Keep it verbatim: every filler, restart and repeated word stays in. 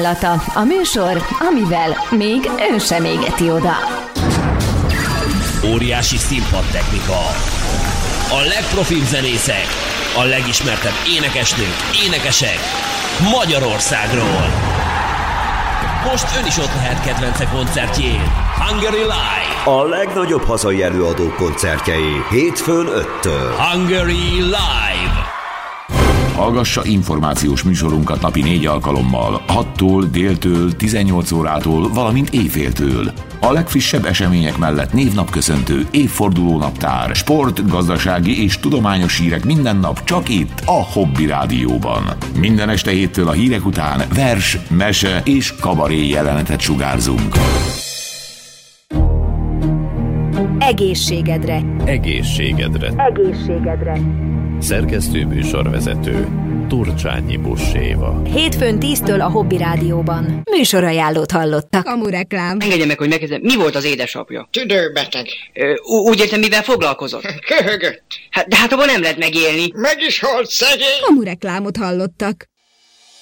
ajánlata. A műsor, amivel még ön sem égeti oda. Óriási színpadtechnika. A legprofibb zenészek, a legismertebb énekesnők, énekesek Magyarországról. Most ön is ott lehet kedvence koncertjén. Hungary Live. A legnagyobb hazai előadók koncertjei hétfőn öttől. Hungary Live. Hallgassa információs műsorunkat napi négy alkalommal, hattól, déltől, tizennyolc órától, valamint éjféltől. A legfrissebb események mellett névnapköszöntő, évfordulónaptár, sport, gazdasági és tudományos hírek minden nap csak itt, a Hobby Rádióban. Minden este héttől a hírek után vers, mese és kabaré jelenetet sugárzunk. Egészségedre. Egészségedre. Egészségedre. Szerkesztő műsorvezető Turcsányi Buséva. Hétfőn tíztől a Hobby Rádióban. Műsorajánlót hallottak. Kamu reklám. Engedje meg, hogy megkezdem. Mi volt az édesapja? Tüdőbeteg. Ö, úgy értem, mivel foglalkozott? Köhögött. Hát, de hát abban nem lehet megélni. Meg is halt szegény. Kamu reklámot hallottak.